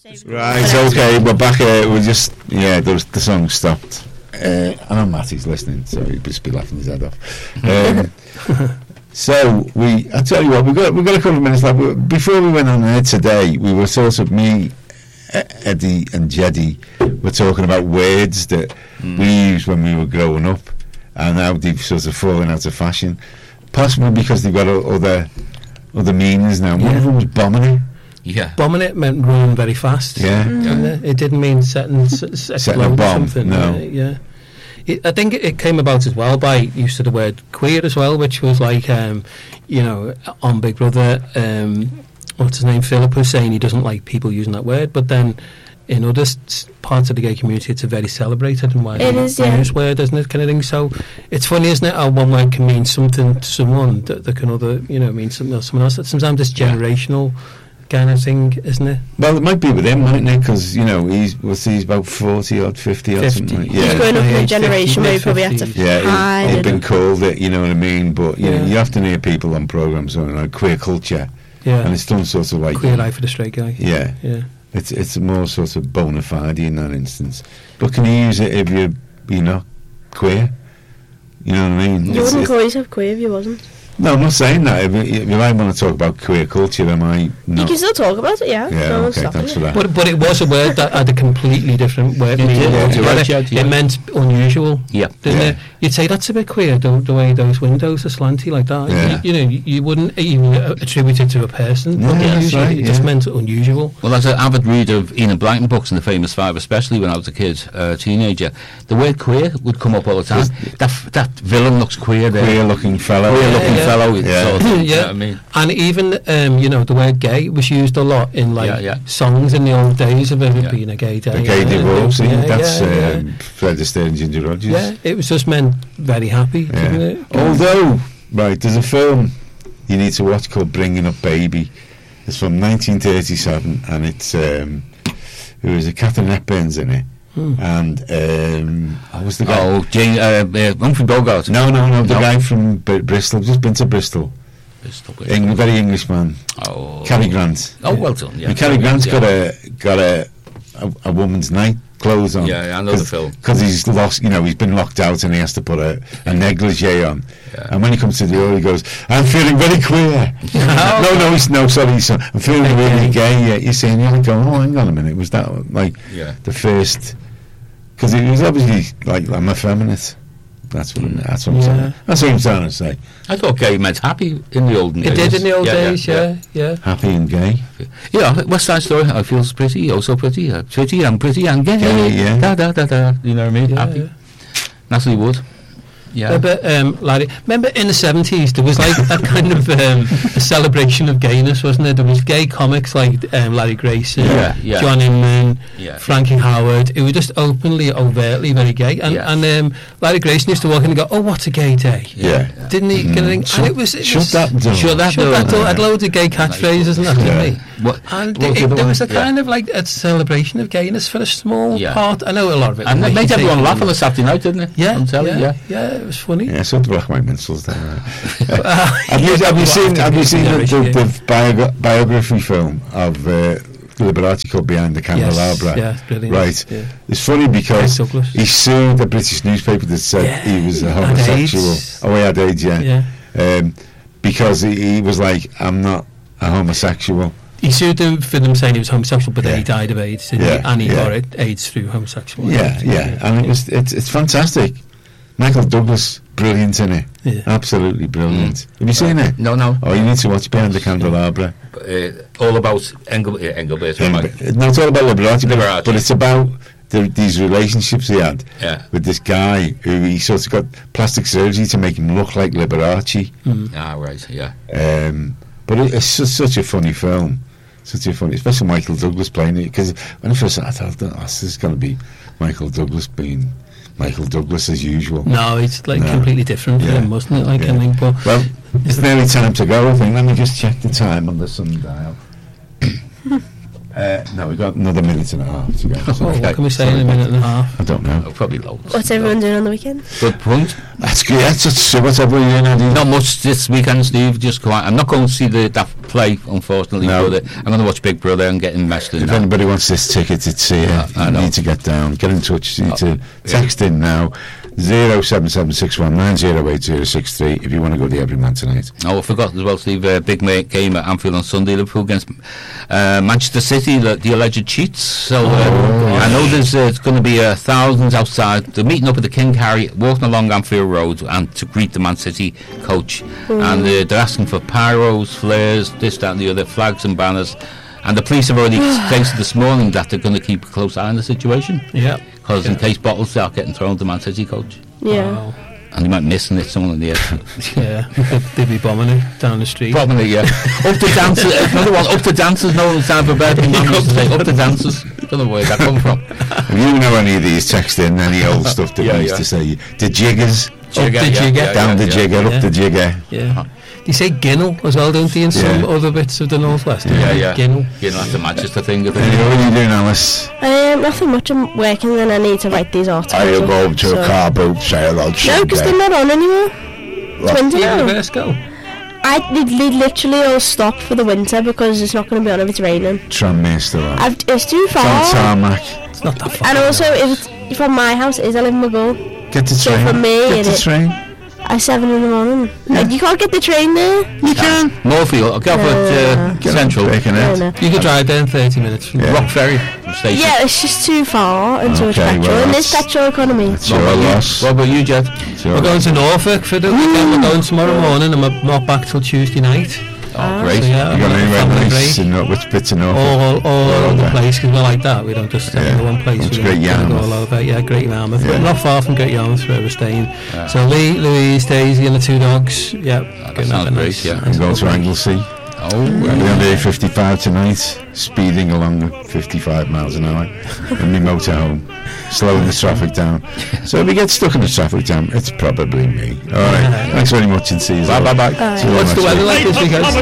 Right, okay, we're back here. The song stopped. I know Matty's listening, so he'd just be laughing his head off. So I tell you what, we've got a couple of minutes left. Before we went on air today, we were me, Eddie and Jeddy were talking about words that we used when we were growing up, and now they've sort of fallen out of fashion, possibly because they've got other meanings now. One of them was bombing. Yeah, bombing it meant running very fast. Yeah, it didn't mean setting a bomb. Something. No, I think it came about as well by use of the word queer as well, which was like, on Big Brother, what's his name, Philip was saying he doesn't like people using that word, but then in other parts of the gay community it's a very celebrated and widely used word, isn't it, kind of thing. So it's funny, isn't it, how one word can mean something to someone that can mean something else to someone else. Sometimes it's generational kind of thing, isn't it? Well, it might be with him, mightn't it? Because he's about 40 or 50 or something. Like, he's growing up in a generation where he probably had to hide. He'd been called it, you know what I mean? But you often hear people on programmes like queer culture, and it's done sort of like queer life for the straight guy. Yeah. It's more sort of bona fide in that instance. But can you use it if you're not queer? You know what I mean? You wouldn't call yourself queer if you wasn't. No, I'm not saying that. If you might want to talk about queer culture, then I not. You can still talk about it, yeah. Yeah, okay, thanks for that. But it was a word that had a completely different word meaning. It meant unusual. Yeah. Didn't it? You'd say that's a bit queer, the way those windows are slanty like that. Yeah. You wouldn't even attribute it to a person. It just meant unusual. Well, as an avid reader of Enid Blyton books and the Famous Five, especially when I was a kid, teenager, the word queer would come up all the time. That villain looks queer. Queer-looking fellow. Fellow, I mean, and even the word gay was used a lot in songs in the old days of it being a gay day. The gay divorce, that's Fred Astaire and Ginger Rogers. Yeah, it was just meant very happy, didn't it? Although, there's a film you need to watch called Bringing Up Baby. It's from 1937, and it's there was a Catherine Hepburn's in it. And what was the guy? Humphrey Bogart. No, the guy from Bristol. Just been to Bristol. Very English man. Cary Grant. Oh, well done. Yeah, and Cary Grant's got a woman's night clothes on. Yeah, I know the film. Because he's lost. He's been locked out and he has to put a negligee on. Yeah. And when he comes to the door, he goes, "I'm feeling very queer." Sorry, I'm feeling really gay. You see, and you're like going, "Oh, hang on a minute, was that the first?" Because it was obviously like I'm a feminist. That's what I'm saying. That's what I'm trying to say. I thought gay meant happy in the olden days. It did in the old days, yeah. Happy and gay. Yeah, West Side Story. I feel pretty, oh so pretty, pretty and gay. Da da da da. You know what I mean? Happy. Yeah. Natalie Wood. Yeah. Larry, remember in the 70s there was like a kind of a celebration of gayness, wasn't there? There was gay comics like Larry Grayson, John Inman, Frankie Howard. It was just openly, overtly very gay. And Larry Grayson used to walk in and go, "Oh, what a gay day!" Yeah, didn't he? And it was shut that door. Shut that door. Had loads of gay catchphrases and that, didn't he? There was a kind of like a celebration of gayness for a small part. I know a lot of it. And it made everyone laugh on a Saturday night, didn't it? Yeah. It was funny. Yeah, so the Black White Minstrels there. Have you seen the biography film of Liberace called Behind the Candelabra? Yes, brilliant. Right. Yeah. It's funny because he sued the British newspaper that said he was a homosexual. He had AIDS, because he was like, "I'm not a homosexual." He sued them for them saying he was homosexual, but then he died of AIDS, and he got AIDS through homosexuality. And it's fantastic. Michael Douglas, brilliant in it. Absolutely brilliant. Have you seen it? No. Oh, you need to watch Behind the Candelabra. All about Engelbert. No, it's all about Liberace. But it's about these relationships he had with this guy who he sort of got plastic surgery to make him look like Liberace. Right, yeah. But it's such a funny film. Especially Michael Douglas playing it. Because when I first saw it, I thought, this is going to be Michael Douglas being Michael Douglas as usual. No, it's like completely different for him, wasn't it? I think. But well, it's nearly time to go. I think. Let me just check the time on the sundial. No, we've got another minute and a half to go. What can we say in a minute and a half? I don't know. Oh, probably loads. What's everyone doing on the weekend? Good point. That's good. That's whatever you're doing, Andy. Not much this weekend, Steve. Just quiet. I'm not going to see that play, unfortunately. No. But I'm going to watch Big Brother and get invested in If that. anybody wants this ticket to see it, you need to get down. Get in touch. You need to text in now. 07761908063 if you want to go to the Everyman tonight. Oh, I forgot as well, Steve. Big game at Anfield on Sunday. Liverpool against Manchester City, the alleged cheats. So I know there's going to be thousands outside. They're meeting up at the King Harry, walking along Anfield Road, and to greet the Man City coach. And they're asking for pyros, flares, this, that, and the other, flags and banners. And the police have already stated this morning that they're going to keep a close eye on the situation. Yeah. Because in case bottles start getting thrown to Man City coach. Yeah. Wow. And they might miss and hit someone in the head. Yeah, they'd be bombing it down the street. Probably, yeah. Up to dancers. Another one, up to dancers. No one's time for birthday. Man used to say, up to dancers. Don't know where that come from. If you know any of these, text in any old stuff that we used to say. The jiggers. Jigger, the jigger. Down the jigger, up the jigger. Yeah. They say Ginnell as well, don't they, in some other bits of the Northwest? Yeah. Ginnell. That's a Manchester thing. What are you doing, Alice? Nothing much. I'm working and I need to write these articles. I'll go to a car boat sale. No, because they're not on anymore. It's winter now. Universe go. They literally all stopped for the winter because it's not going to be on if it's raining. Tranmere still on. It's too far. It's on tarmac. It's not that far. And also, if it's from my house, I live in Maghull. Get the So train. for me, Get the train. At 7 in the morning. Like, you can't get the train there. You can. Moorfield. I'll go for Central. Bacon No, it. no. You could drive there in 30 minutes from Rock Ferry station. Yeah, it's just too far and too much Okay, petrol. well, And this that's- petrol economy. It's your loss. What about you, Jed? It's your We're going loss. to Norfolk for the weekend. We're going tomorrow morning and we're not back till Tuesday night. Oh, great. So, yeah, You got anywhere family nice break. in which bits of Norfolk? All over the Okay. place because we're like that. We don't just stay in one place. It's We Great go Yarmouth. all over. Yeah, Great Yarmouth. Yeah. We're not far from Great Yarmouth where we're staying. So Louise, Daisy and the two dogs. Yeah, that sounds great, yeah. I'm going to Anglesey. Oh, We're on the A55 tonight, speeding along at 55 miles an hour in my motorhome, slowing the traffic down. So if we get stuck in the traffic jam, it's probably me. All right, thanks very much and see you. Bye. See you all What's the next weather week. like this weekend?